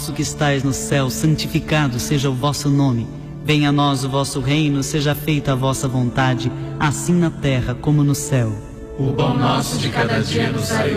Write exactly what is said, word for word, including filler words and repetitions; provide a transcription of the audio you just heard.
nosso que estais no céu, santificado seja o vosso nome. Venha a nós o vosso reino, seja feita a vossa vontade, assim na terra como no céu. O pão nosso de cada dia nos dai